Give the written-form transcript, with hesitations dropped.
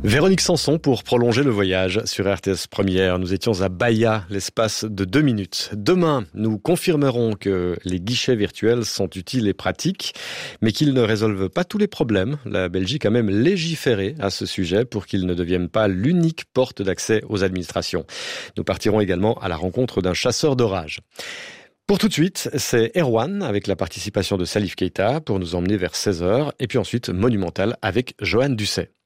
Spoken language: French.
Véronique Sanson pour prolonger le voyage sur RTS Première. Nous étions à Baïa, l'espace de 2 minutes. Demain, nous confirmerons que les guichets virtuels sont utiles et pratiques, mais qu'ils ne résolvent pas tous les problèmes. La Belgique a même légiféré à ce sujet pour qu'ils ne deviennent pas l'unique porte d'accès aux administrations. Nous partirons également à la rencontre d'un chasseur d'orage. Pour tout de suite, c'est Erwan avec la participation de Salif Keita pour nous emmener vers 16h et puis ensuite Monumental avec Johan Dusset.